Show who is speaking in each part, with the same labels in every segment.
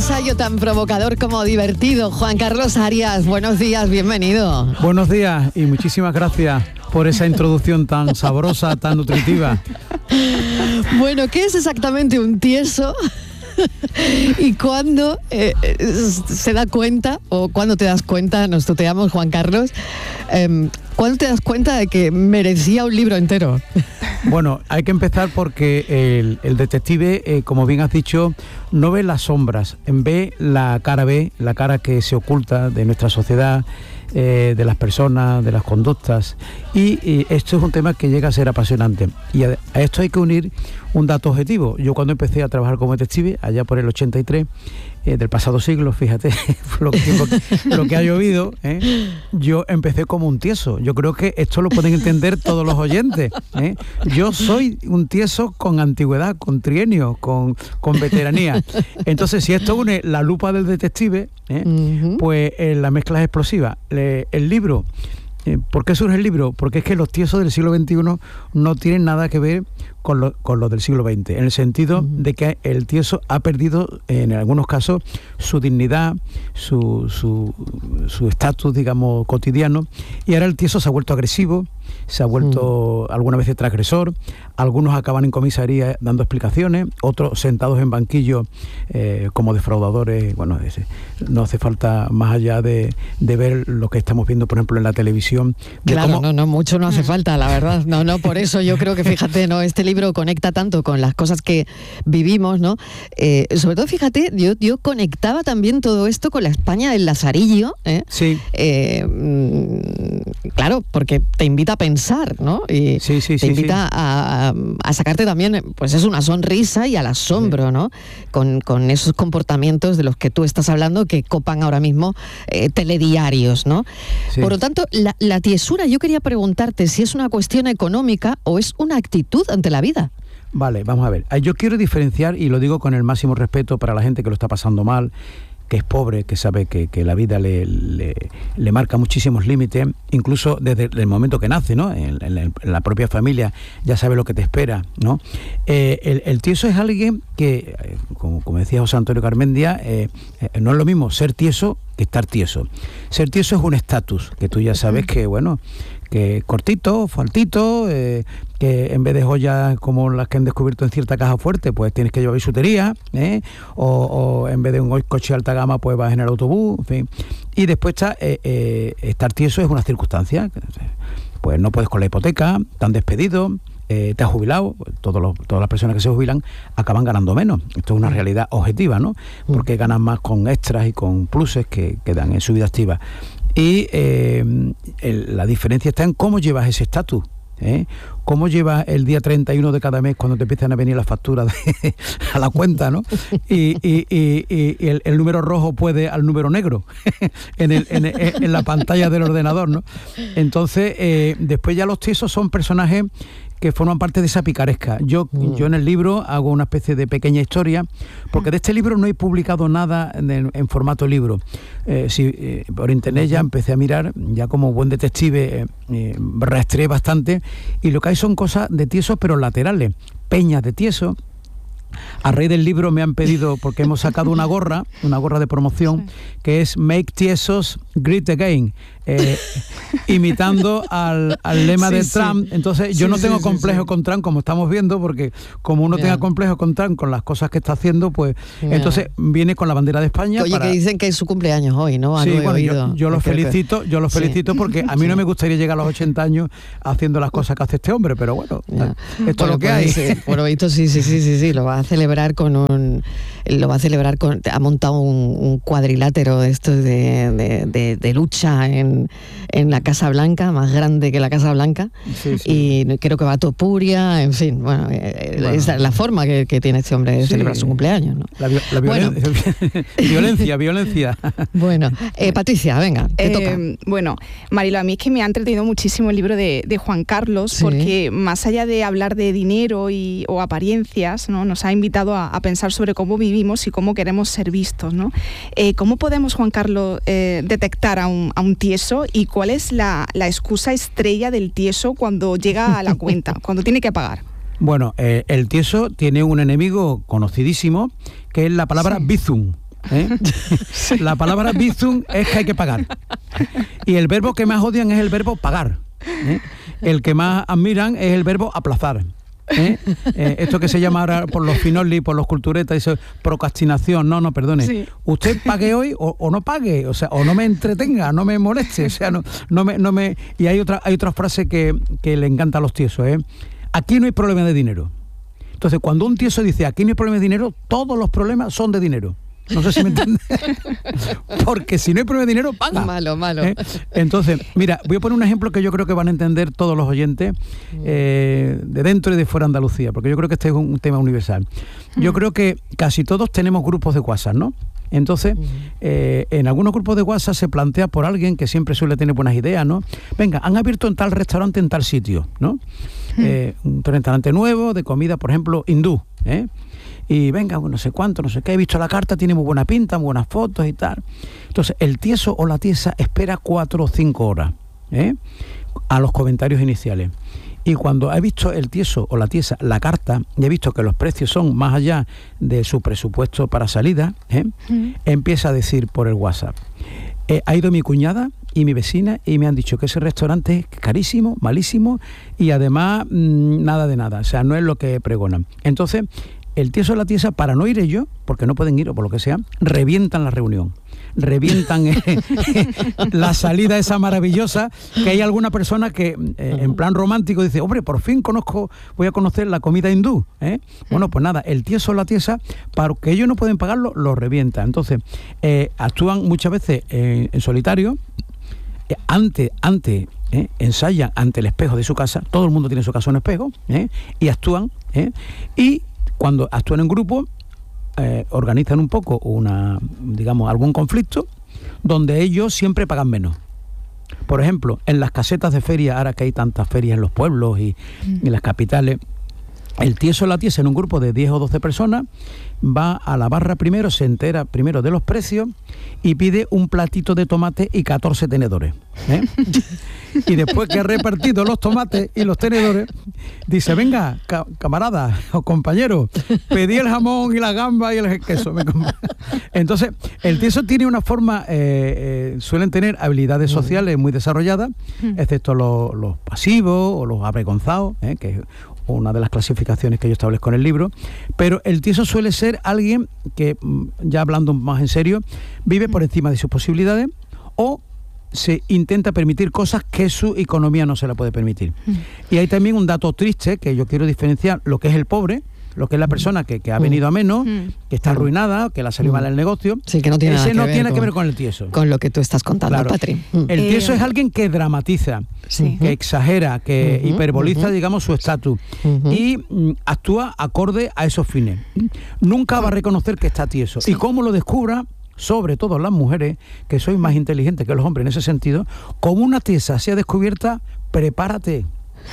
Speaker 1: ensayo tan provocador como divertido. Juan Carlos Arias, buenos días, bienvenido.
Speaker 2: Buenos días y muchísimas gracias por esa introducción tan sabrosa, tan nutritiva.
Speaker 1: Bueno, ¿qué es exactamente un tieso? ¿Y cuándo se da cuenta, o cuándo te das cuenta, nos tuteamos, Juan Carlos, cuándo te das cuenta de que merecía un libro entero?
Speaker 2: Bueno, hay que empezar porque el detective, como bien has dicho, no ve las sombras, ve la cara la cara que se oculta de nuestra sociedad, de las personas, de las conductas, y esto es un tema que llega a ser apasionante. Y a esto hay que unir un dato objetivo. Yo cuando empecé a trabajar como detective, allá por el 83, del pasado siglo, fíjate lo que ha llovido, yo empecé como un tieso. Yo creo que esto lo pueden entender todos los oyentes. Yo soy un tieso con antigüedad, con trienio, con veteranía. Entonces, si esto une la lupa del detective, pues la mezcla es explosiva. El libro, ¿por qué surge el libro? Porque es que los tiesos del siglo XXI no tienen nada que ver con los del siglo XX, en el sentido de que el tieso ha perdido, en algunos casos, su dignidad, su estatus, digamos, cotidiano, y ahora el tieso se ha vuelto agresivo, se ha vuelto algunas veces transgresor, algunos acaban en comisaría dando explicaciones, otros sentados en banquillos como defraudadores. Bueno, no hace falta más allá de ver lo que estamos viendo, por ejemplo, en la televisión.
Speaker 1: Claro, no, mucho no hace falta, la verdad. No, por eso yo creo que, fíjate, este libro conecta tanto con las cosas que vivimos, ¿no? Sobre todo, fíjate, yo conectaba también todo esto con la España del Lazarillo,
Speaker 2: Sí.
Speaker 1: Claro, porque te invita a pensar, ¿no? Y te invita a sacarte también, pues es una sonrisa y al asombro, ¿no? Con esos comportamientos de los que tú estás hablando, que copan ahora mismo telediarios, ¿no? Sí. Por lo tanto, la tiesura, yo quería preguntarte si es una cuestión económica o es una actitud ante la vida.
Speaker 2: Vale, vamos a ver. Yo quiero diferenciar, y lo digo con el máximo respeto para la gente que lo está pasando mal, que es pobre, que sabe que la vida le marca muchísimos límites, incluso desde el momento que nace, ¿no? En la propia familia ya sabe lo que te espera, ¿no? El tieso es alguien que, como decía José Antonio Garmendia, no es lo mismo ser tieso que estar tieso. Ser tieso es un estatus, que tú ya sabes que, bueno, que cortito, faltito, que en vez de joyas como las que han descubierto en cierta caja fuerte, pues tienes que llevar bisutería, o en vez de un coche de alta gama, pues vas en el autobús, en fin. Y después está, estar tieso es una circunstancia, pues no puedes con la hipoteca, te han despedido, te has jubilado, todas las personas que se jubilan acaban ganando menos. Esto es una realidad objetiva, ¿no? Porque ganan más con extras y con pluses que dan en su vida activa. Y la diferencia está en cómo llevas ese estatus, cómo llevas el día 31 de cada mes cuando te empiezan a venir las facturas a la cuenta, ¿no? Y el número rojo puede al número negro en la pantalla del ordenador, ¿no? Entonces, después ya los tiesos son personajes que forman parte de esa picaresca. Yo en el libro hago una especie de pequeña historia, porque de este libro no he publicado nada en formato libro. Por internet ya empecé a mirar, ya como buen detective rastreé bastante, y lo que hay son cosas de tiesos pero laterales, peñas de tieso. A raíz del libro me han pedido, porque hemos sacado una gorra de promoción, que es Make Tiesos Great Again, imitando al lema de Trump. Entonces yo no tengo complejo con Trump, como estamos viendo, porque como uno tenga complejo con Trump, con las cosas que está haciendo, pues entonces viene con la bandera de España.
Speaker 1: Oye, que dicen que es su cumpleaños hoy, ¿no?
Speaker 2: Sí, bueno, yo los felicito, porque a mí no me gustaría llegar a los 80 años haciendo las cosas que hace este hombre, pero bueno, esto es lo que hay.
Speaker 1: Por lo visto sí, lo va a celebrar ha montado un cuadrilátero de estos de lucha en la Casa Blanca, más grande que la Casa Blanca, y creo que va a Topuria, en fin, bueno, es la forma que tiene este hombre de celebrar su cumpleaños, ¿no?
Speaker 2: La violencia.
Speaker 1: Bueno, Patricia, venga, te toca.
Speaker 3: Bueno, Marilo, a mí es que me ha entretenido muchísimo el libro de Juan Carlos, porque más allá de hablar de dinero o apariencias, ¿no? Nos ha invitado a pensar sobre cómo vivimos y cómo queremos ser vistos, ¿no? ¿Cómo podemos, Juan Carlos, detectar a un tieso, y cuál es la excusa estrella del tieso cuando llega a la cuenta, cuando tiene que pagar?
Speaker 2: Bueno, el tieso tiene un enemigo conocidísimo, que es la palabra bizum. La palabra bizum es que hay que pagar. Y el verbo que más odian es el verbo pagar. El que más admiran es el verbo aplazar. Esto que se llama ahora por los finoli, por los culturetas, eso, procrastinación. No, perdone. Sí. Usted pague hoy o no pague, o sea, o no me entretenga, no me moleste, o sea, no me. Y hay otra frase que le encanta a los tiesos, aquí no hay problema de dinero. Entonces, cuando un tieso dice aquí no hay problema de dinero, todos los problemas son de dinero. No sé si me entiendes. Porque si no hay problema de dinero, paga.
Speaker 1: Malo.
Speaker 2: Entonces, mira, voy a poner un ejemplo que yo creo que van a entender todos los oyentes de dentro y de fuera de Andalucía, porque yo creo que este es un tema universal. Yo creo que casi todos tenemos grupos de WhatsApp, ¿no? Entonces, en algunos grupos de WhatsApp se plantea por alguien que siempre suele tener buenas ideas, ¿no? Venga, han abierto en tal restaurante en tal sitio, ¿no? Un restaurante nuevo de comida, por ejemplo, hindú, y venga, no sé cuánto, no sé qué, he visto la carta, tiene muy buena pinta, muy buenas fotos y tal. Entonces, el tieso o la tiesa espera 4 o 5 horas a los comentarios iniciales. Y cuando ha visto el tieso o la tiesa la carta y ha visto que los precios son más allá de su presupuesto para salida, empieza a decir por el WhatsApp, ha ido mi cuñada y mi vecina y me han dicho que ese restaurante es carísimo, malísimo y además nada de nada, o sea, no es lo que pregonan. Entonces, el tieso o la tiesa, para no ir ellos, porque no pueden ir o por lo que sea, revientan la reunión, revientan la salida esa maravillosa, que hay alguna persona que en plan romántico dice, hombre, por fin voy a conocer la comida hindú. Bueno, pues nada, el tieso o la tiesa, para que ellos no pueden pagarlo, lo revienta. Entonces, actúan muchas veces en solitario, ensayan ante el espejo de su casa, todo el mundo tiene en su casa un espejo, y actúan, y cuando actúan en grupo, organizan un poco algún conflicto donde ellos siempre pagan menos. Por ejemplo, en las casetas de feria, ahora que hay tantas ferias en los pueblos y en las capitales, el tieso o la tiesa en un grupo de 10 o 12 personas va a la barra primero, se entera primero de los precios y pide un platito de tomate y 14 tenedores. Y después que ha repartido los tomates y los tenedores, dice, venga, camarada o compañero, pedí el jamón y la gamba y el queso. Entonces, el tieso tiene una forma, suelen tener habilidades sociales muy desarrolladas, excepto los pasivos o los avergonzados, que es una de las clasificaciones que yo establezco en el libro, pero el tieso suele ser alguien que, ya hablando más en serio, vive por encima de sus posibilidades o se intenta permitir cosas que su economía no se la puede permitir. Y hay también un dato triste que yo quiero diferenciar, lo que es el pobre, lo que es la persona que ha venido a menos, que está arruinada, que le ha salido mal el negocio.
Speaker 1: Sí, que no tiene
Speaker 2: ese
Speaker 1: nada
Speaker 2: que ver con el tieso.
Speaker 1: Con lo que tú estás contando, claro. Patri.
Speaker 2: El tieso es alguien que dramatiza, que exagera, que hiperboliza, digamos, su estatus y actúa acorde a esos fines. Nunca va a reconocer que está tieso. Y cómo lo descubra, sobre todo las mujeres, que sois más inteligentes que los hombres en ese sentido, como una tiesa sea descubierta, prepárate,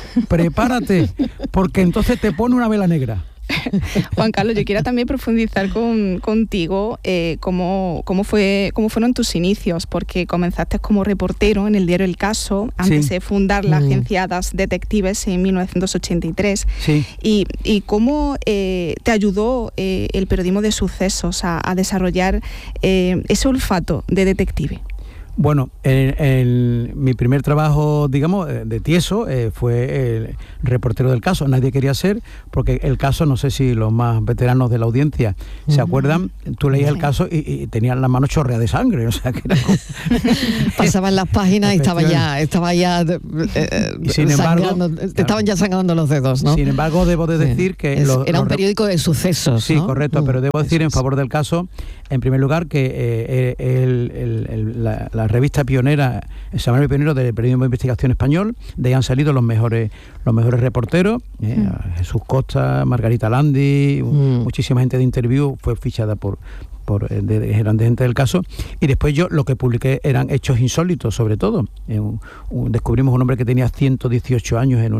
Speaker 2: porque entonces te pone una vela negra.
Speaker 3: Juan Carlos, yo quiero también profundizar contigo cómo fueron tus inicios, porque comenzaste como reportero en el diario El Caso antes de fundar la agencia Das Detectives en 1983. Y cómo te ayudó el periodismo de sucesos a desarrollar ese olfato de detective.
Speaker 2: Bueno, mi primer trabajo, digamos, de tieso fue el reportero del Caso. Nadie quería ser, porque el Caso, no sé si los más veteranos de la audiencia se acuerdan, tú leías el Caso y tenían las manos chorreadas de sangre, o sea que era como...
Speaker 1: Pasaban las páginas y estaba ya
Speaker 2: y sin embargo,
Speaker 1: te estaban ya sangrando los dedos, ¿no?
Speaker 2: Sin embargo, debo de decir que...
Speaker 1: Era un periódico de sucesos,
Speaker 2: sí,
Speaker 1: ¿no?
Speaker 2: Correcto, pero debo decir en favor del Caso, en primer lugar, que la revista pionera, el semanario pionero del periodismo de investigación español, de ahí han salido los mejores reporteros, Jesús Costa, Margarita Landi, muchísima gente de Interview fue fichada por grandes gente del Caso, y después yo lo que publiqué eran hechos insólitos, sobre todo. Descubrimos un hombre que tenía 118 años en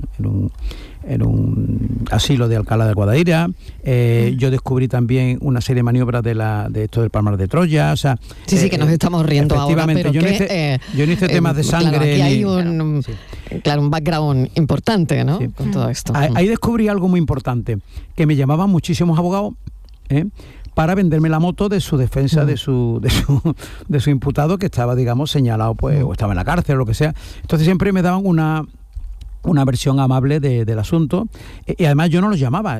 Speaker 2: un asilo de Alcalá de Guadaira. Yo descubrí también una serie de maniobras de esto del Palmar de Troya. O sea,
Speaker 1: sí, que nos estamos riendo ahora, pero
Speaker 2: yo no hice temas de sangre.
Speaker 1: Claro, aquí hay un background importante, ¿no?
Speaker 2: Sí.
Speaker 1: Con todo esto.
Speaker 2: Ahí descubrí algo muy importante, que me llamaban muchísimos abogados, para venderme la moto de su defensa, de su imputado que estaba, digamos, señalado, pues, o estaba en la cárcel o lo que sea. Entonces siempre me daban una versión amable del asunto, y además yo no los llamaba,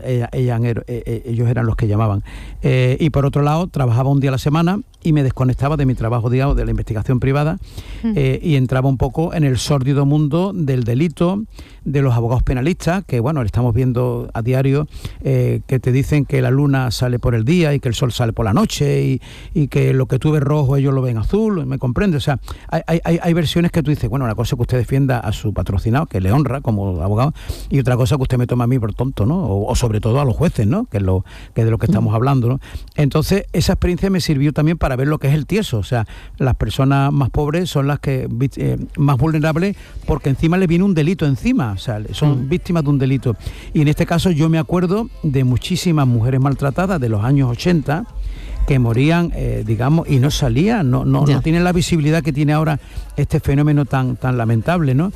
Speaker 2: ellos eran los que llamaban. Y por otro lado, trabajaba un día a la semana y me desconectaba de mi trabajo, digamos, de la investigación privada, y entraba un poco en el sórdido mundo del delito, de los abogados penalistas, que bueno, estamos viendo a diario, que te dicen que la luna sale por el día y que el sol sale por la noche, y que lo que tú ves rojo ellos lo ven azul, ¿me comprendes? O sea, hay versiones que tú dices, bueno, una cosa es que usted defienda a su patrocinado, que le honra como abogado, y otra cosa que usted me toma a mí por tonto, ¿no? O sobre todo a los jueces, ¿no? Que es de lo que estamos hablando, ¿no? Entonces, esa experiencia me sirvió también para ver lo que es el tieso. O sea, las personas más pobres son las que más vulnerables, porque encima le viene un delito encima, o sea, son víctimas de un delito. Y en este caso yo me acuerdo de muchísimas mujeres maltratadas de los años 80 que morían, digamos, y no salían, no tienen la visibilidad que tiene ahora este fenómeno tan lamentable, ¿no?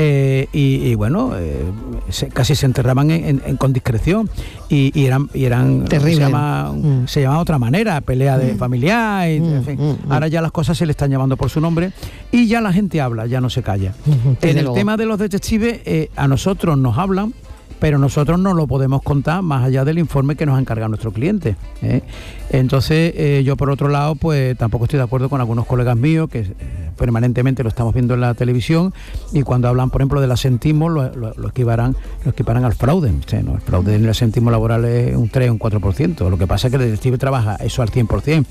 Speaker 2: Y bueno, casi se enterraban con discreción, y eran
Speaker 1: terrible.
Speaker 2: Se llama otra manera, pelea de familiar, en fin. Ahora ya las cosas se le están llamando por su nombre y ya la gente habla, ya no se calla. En el tema de los detectives, a nosotros nos hablan, pero nosotros no lo podemos contar más allá del informe que nos ha encargado nuestro cliente, ¿eh? Entonces, yo por otro lado, pues tampoco estoy de acuerdo con algunos colegas míos que permanentemente lo estamos viendo en la televisión, y cuando hablan, por ejemplo, del asentismo, lo equiparan al fraude, ¿sí? ¿No? El fraude en el asentismo laboral es un 3 o un 4%. Lo que pasa es que el detective trabaja eso al 100%.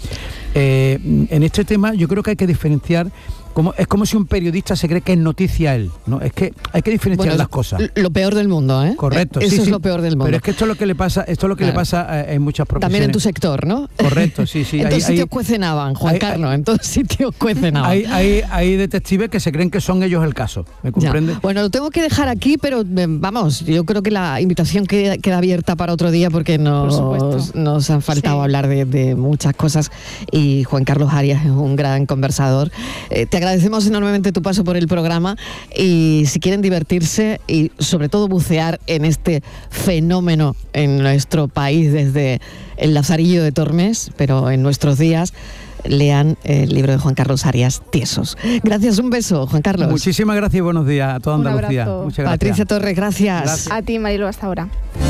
Speaker 2: En este tema yo creo que hay que diferenciar. Es como si un periodista se cree que es noticia él, ¿no? Es que hay que diferenciar las cosas.
Speaker 1: Lo peor del mundo, ¿eh?
Speaker 2: Correcto.
Speaker 1: Eso es lo peor del mundo.
Speaker 2: Pero es que esto es lo que le pasa, le pasa en muchas profesiones.
Speaker 1: También en tu sector, ¿no?
Speaker 2: Correcto, sí.
Speaker 1: En todos sitios cuecenaban, Juan Carlos, en todos sitios cuecenaban.
Speaker 2: Hay detectives que se creen que son ellos el caso, ¿me comprende?
Speaker 1: Bueno, lo tengo que dejar aquí, pero vamos, yo creo que la invitación queda abierta para otro día, porque nos han faltado hablar de muchas cosas, y Juan Carlos Arias es un gran conversador. Te agradecemos enormemente tu paso por el programa, y si quieren divertirse y sobre todo bucear en este fenómeno en nuestro país desde el Lazarillo de Tormes, pero en nuestros días, lean el libro de Juan Carlos Arias, Tiesos. Gracias, un beso, Juan Carlos.
Speaker 2: Muchísimas gracias y buenos días a toda Andalucía. Muchas gracias.
Speaker 1: Patricia Torres, gracias.
Speaker 3: A ti, Marilo, hasta ahora.